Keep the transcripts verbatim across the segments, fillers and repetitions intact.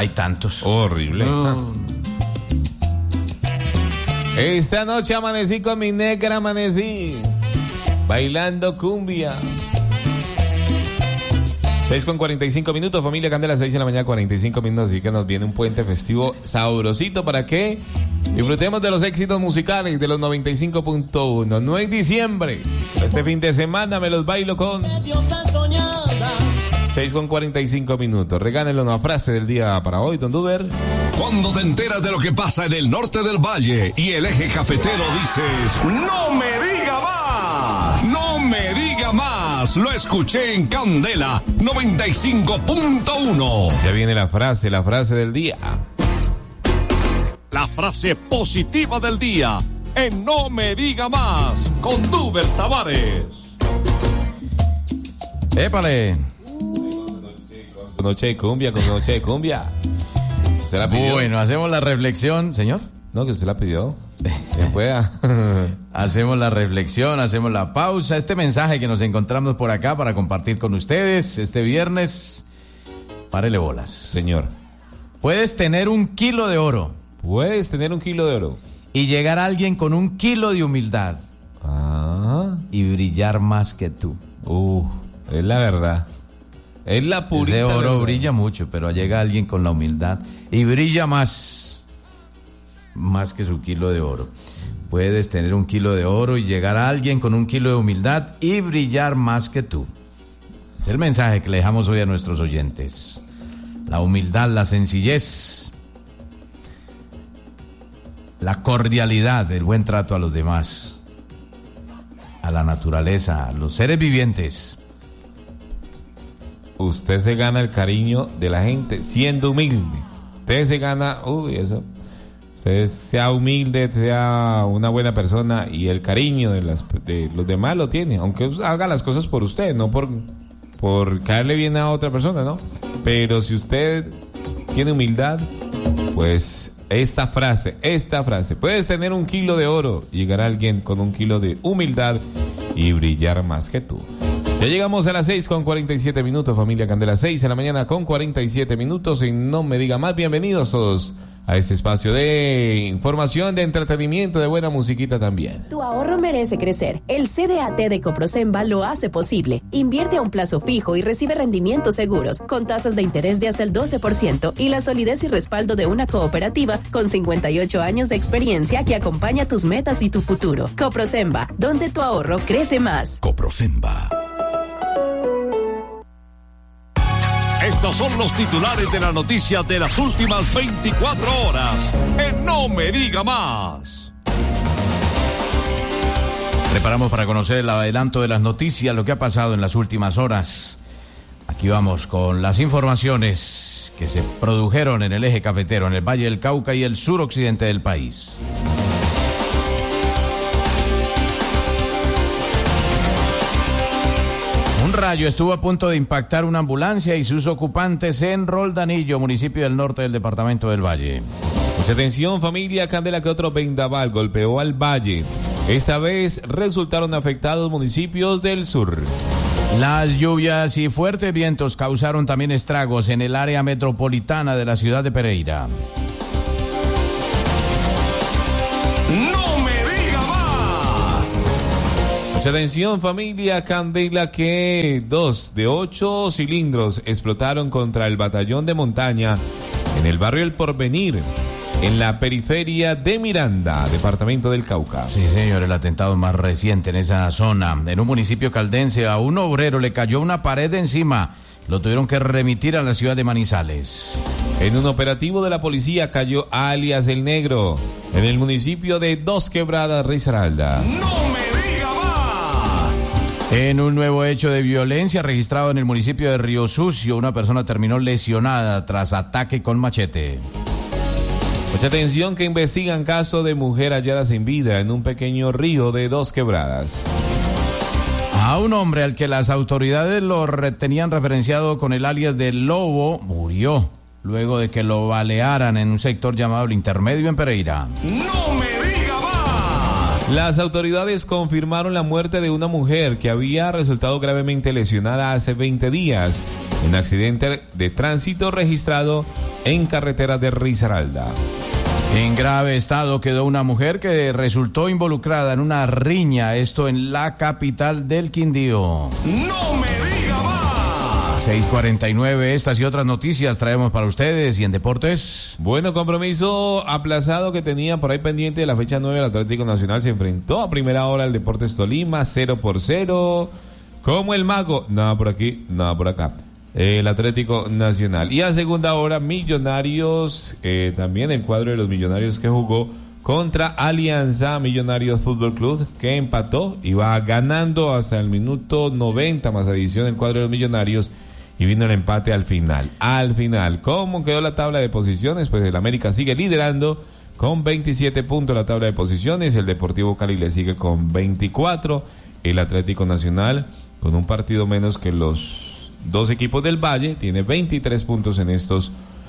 Hay tantos. Horrible. No. Esta noche amanecí con mi negra, amanecí bailando cumbia. seis con cuarenta y cinco minutos, familia Candela, seis de la mañana, cuarenta y cinco minutos, así que nos viene un puente festivo sabrosito para que disfrutemos de los éxitos musicales de los noventa y cinco punto uno. No es diciembre, este fin de semana me los bailo con seis con cuarenta y cinco minutos. Regálenle una frase del día para hoy, don Duber. Cuando te enteras de lo que pasa en el norte del valle y el eje cafetero, dices: ¡no me diga más! ¡No me diga más! Lo escuché en Candela noventa y cinco punto uno. Ya viene la frase, la frase del día. La frase positiva del día en No me diga más con Duber Tavares. ¡Épale! Noche de cumbia, con noche de cumbia. ¿Usted la pidió? Bueno, hacemos la reflexión, señor. No, que usted la pidió. Que pueda. Hacemos la reflexión, hacemos la pausa. Este mensaje que nos encontramos por acá para compartir con ustedes este viernes. Párele bolas. Señor. Puedes tener un kilo de oro. Puedes tener un kilo de oro. Y llegar a alguien con un kilo de humildad. Ah. Y brillar más que tú. Uh, es la verdad. Es la purita. Ese oro verdad. brilla mucho, pero llega alguien con la humildad y brilla más, más que su kilo de oro. Puedes tener un kilo de oro y llegar a alguien con un kilo de humildad y brillar más que tú. Es el mensaje que le dejamos hoy a nuestros oyentes. La humildad, la sencillez, la cordialidad, el buen trato a los demás, a la naturaleza, a los seres vivientes. Usted se gana el cariño de la gente siendo humilde. Usted se gana, uy, eso. Usted sea humilde, sea una buena persona y el cariño de, las, de los demás lo tiene. Aunque haga las cosas por usted, no por, por caerle bien a otra persona, ¿no? Pero si usted tiene humildad, pues esta frase, esta frase. Puedes tener un kilo de oro y llegar a alguien con un kilo de humildad y brillar más que tú. Ya llegamos a las seis con cuarenta y siete minutos, familia Candela, seis de la mañana con cuarenta y siete minutos, y no me diga más. Bienvenidos todos a este espacio de información, de entretenimiento, de buena musiquita también. Tu ahorro merece crecer. El C D A T de Coprosemba lo hace posible. Invierte a un plazo fijo y recibe rendimientos seguros, con tasas de interés de hasta el doce por ciento y la solidez y respaldo de una cooperativa con cincuenta y ocho años de experiencia que acompaña tus metas y tu futuro. Coprosemba, donde tu ahorro crece más. Coprosemba. Estos son los titulares de la noticia de las últimas veinticuatro horas en No me diga más. Preparamos para conocer el adelanto de las noticias, lo que ha pasado en las últimas horas. Aquí vamos con las informaciones que se produjeron en el eje cafetero, en el Valle del Cauca y el suroccidente del país. Un rayo estuvo a punto de impactar una ambulancia y sus ocupantes en Roldanillo, municipio del norte del departamento del Valle. Mucha atención, familia Candela, que otro vendaval golpeó al Valle. Esta vez resultaron afectados municipios del sur. Las lluvias y fuertes vientos causaron también estragos en el área metropolitana de la ciudad de Pereira. ¡No me diga más! Mucha atención, familia Candela, que dos de ocho cilindros explotaron contra el batallón de montaña en el barrio El Porvenir, en la periferia de Miranda, departamento del Cauca. Sí, señor, el atentado más reciente en esa zona. En un municipio caldense, a un obrero le cayó una pared encima. Lo tuvieron que remitir a la ciudad de Manizales. En un operativo de la policía cayó alias El Negro, en el municipio de Dos Quebradas, Risaralda. ¡No me diga más! En un nuevo hecho de violencia registrado en el municipio de Río Sucio, una persona terminó lesionada tras ataque con machete. Mucha atención, que investigan caso de mujer hallada sin vida en un pequeño río de Dos Quebradas. A un hombre al que las autoridades lo tenían referenciado con el alias de Lobo murió luego de que lo balearan en un sector llamado El Intermedio en Pereira. ¡No me diga más! Las autoridades confirmaron la muerte de una mujer que había resultado gravemente lesionada hace veinte días en un accidente de tránsito registrado en carretera de Risaralda. En grave estado quedó una mujer que resultó involucrada en una riña, esto en la capital del Quindío. ¡No me diga más! seis cuarenta y nueve, estas y otras noticias traemos para ustedes. Y en deportes, Bueno, compromiso aplazado que tenía por ahí pendiente de la fecha nueve. El Atlético Nacional se enfrentó a primera hora al Deportes Tolima, cero por cero. Como el mago, nada por aquí, nada por acá. El Atlético Nacional. Y a segunda hora, Millonarios, eh, también el cuadro de los Millonarios que jugó contra Alianza Millonarios Fútbol Club, que empató y va ganando hasta el minuto noventa más adición el cuadro de los Millonarios, y vino el empate al final. Al final, ¿cómo quedó la tabla de posiciones? Pues el América sigue liderando con veintisiete puntos la tabla de posiciones, el Deportivo Cali le sigue con veinticuatro, el Atlético Nacional con un partido menos que los dos equipos del Valle, tiene veintitrés puntos en estos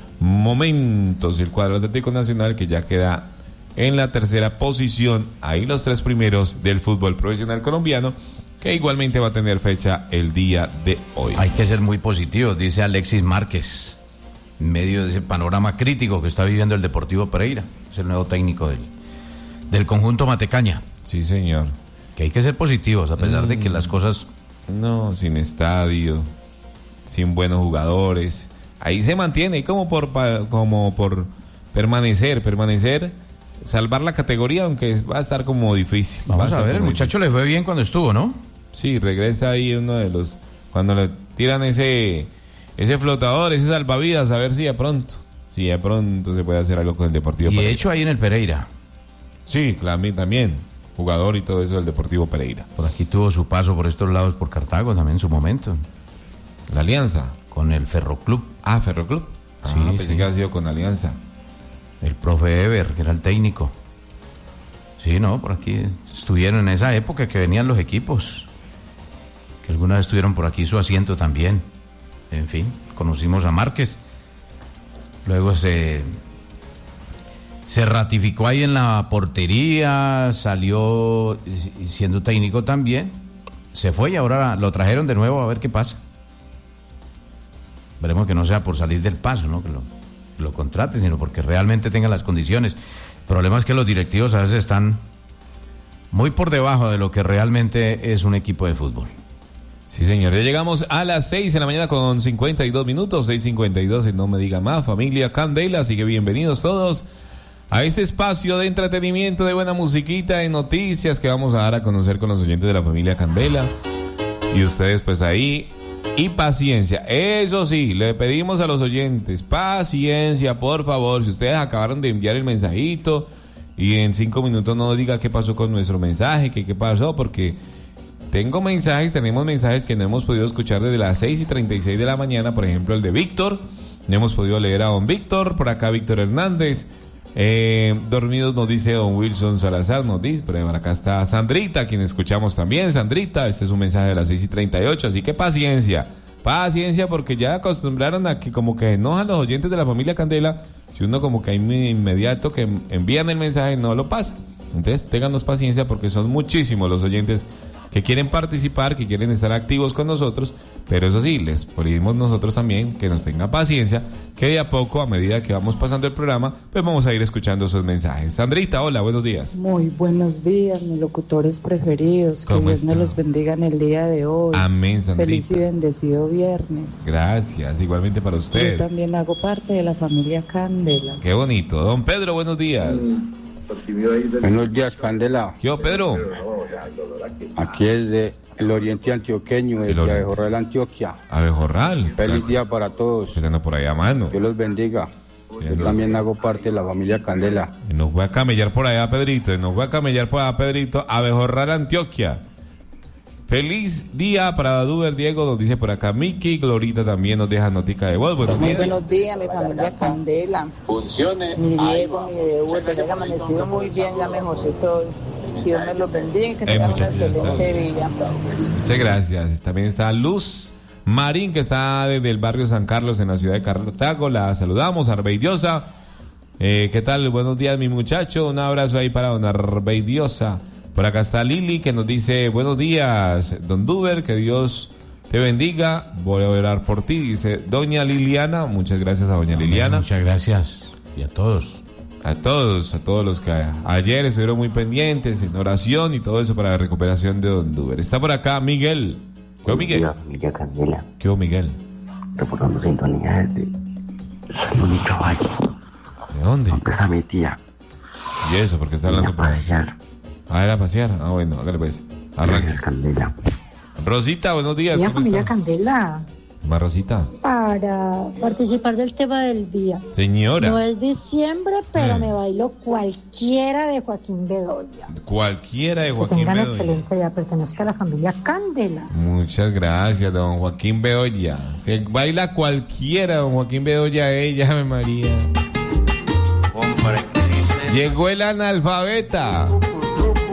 momentos. El cuadro Atlético Nacional que ya queda en la tercera posición, ahí los tres primeros del fútbol profesional colombiano, que igualmente va a tener fecha el día de hoy. hay que ser muy positivos, dice Alexis Márquez, en medio de ese panorama crítico que está viviendo el Deportivo Pereira. Es el nuevo técnico del, del conjunto Matecaña. Sí, señor. Que hay que ser positivos, a pesar Mm. de que las cosas... No, sin estadio, sin buenos jugadores. Ahí se mantiene, como por pa- como por permanecer, permanecer, salvar la categoría, aunque va a estar como difícil. Va Vamos a estar ver, el como muchacho le fue bien cuando estuvo, ¿no? Sí, regresa ahí uno de los... Cuando le tiran ese ese flotador, ese salvavidas, a ver si de pronto, si de pronto se puede hacer algo con el Deportivo Y Pereira. hecho ahí en el Pereira. Sí, claro, también, jugador y todo eso del Deportivo Pereira. Por aquí tuvo su paso por estos lados, por Cartago también en su momento, La Alianza. con el Ferroclub. Ah, Ferroclub. Ah, Sí, pensé sí. que había sido con Alianza. El profe Ever, que era el técnico. Sí, no, por aquí estuvieron en esa época que venían los equipos. Que alguna vez estuvieron por aquí su asiento también. En fin, conocimos a Márquez. Luego se, se ratificó ahí en la portería, salió siendo técnico también. Se fue y ahora lo trajeron de nuevo a ver qué pasa. Veremos que no sea por salir del paso, ¿no? Que lo, que lo contraten, sino porque realmente tenga las condiciones. El problema es que los directivos a veces están muy por debajo de lo que realmente es un equipo de fútbol. Sí, señor. Ya llegamos a las seis de la mañana con cincuenta y dos minutos, seis cincuenta y dos, en No Me Diga Más, familia Candela. Así que bienvenidos todos a este espacio de entretenimiento, de buena musiquita, de noticias que vamos a dar a conocer con los oyentes de la familia Candela. Y ustedes pues ahí, y paciencia. Eso sí, le pedimos a los oyentes, paciencia, por favor. Si ustedes acabaron de enviar el mensajito y en cinco minutos no diga qué pasó con nuestro mensaje, que qué pasó, porque... Tengo mensajes, tenemos mensajes que no hemos podido escuchar desde las seis y treinta y seis de la mañana, por ejemplo el de Víctor, no hemos podido leer a don Víctor, por acá Víctor Hernández, eh, dormidos nos dice don Wilson Salazar, nos dice, pero por acá está Sandrita, quien escuchamos también, Sandrita, este es un mensaje de las seis y treinta y ocho, así que paciencia, paciencia porque ya acostumbraron a que como que enojan los oyentes de la familia Candela, si uno como que hay muy inmediato que envían el mensaje no lo pasa, entonces ténganos paciencia porque son muchísimos los oyentes que quieren participar, que quieren estar activos con nosotros, pero eso sí, les pedimos nosotros también que nos tengan paciencia, que de a poco, a medida que vamos pasando el programa, pues vamos a ir escuchando sus mensajes. Sandrita, hola, buenos días. Muy buenos días, mis locutores preferidos, que ¿Cómo Dios me está? los bendiga en el día de hoy. Amén, Feliz y Sandrita. bendecido viernes. Gracias, igualmente para Yo usted. también hago parte de la familia Candela. Qué bonito. Don Pedro, buenos días. Buenos días, Candela. ¿Qué hubo, Pedro? Aquí es de el oriente antioqueño, El desde oriente. Abejorral, Antioquia. Abejorral. Feliz día para todos. Quedando por ahí a mano. Dios los bendiga. Sí, Yo los- también hago parte de la familia Candela. Y nos voy a camellar por allá, Pedrito. Y nos voy a camellar por allá, Pedrito. Abejorral, Antioquia. Feliz día para Duber Diego, nos dice por acá Miki. Glorita también nos deja notica de voz. Buenos Muy días. buenos días, mi familia Candela. Funcione. Mi Diego, mi Diego, que hayan amanecido muy bien, ya mejorcito hoy. Dios me los bendiga y que Eh, tengan una muchas gracias. excelente vida. Muchas gracias. También está Luz Marín, que está desde el barrio San Carlos en la ciudad de Cartago. La saludamos, Arbeidiosa. Eh, ¿Qué tal? Buenos días, mi muchacho. Un abrazo ahí para don Arbeidiosa. Por acá está Lili, que nos dice, buenos días, don Duber, que Dios te bendiga, voy a orar por ti, dice doña Liliana. Muchas gracias a doña Liliana. Muchas gracias, y a todos. A todos, a todos los que ayer estuvieron muy pendientes en oración y todo eso para la recuperación de don Duber. Está por acá Miguel. ¿Qué hubo, Miguel? Familia Candela. ¿Qué hubo, Miguel? Reportando sintonía desde San Luis Valle. ¿De dónde? ¿Dónde está mi tía? ¿Y eso? ¿Por qué está hablando? A pasear. Ah, era a pasear. Ah, bueno, hágale pues. Arranque. Candela. Rosita, buenos días. Hola, ¿Cómo familia está? Candela. ¿Más Rosita? Para participar del tema del día. Señora. No es diciembre, pero Mm. me bailo cualquiera de Joaquín Bedoya. Cualquiera de Que Joaquín tengan Bedoya. excelente día. Pertenezca a la familia Candela. Muchas gracias, don Joaquín Bedoya. Se baila cualquiera, don Joaquín Bedoya, ella, Ave María. Llegó el analfabeta.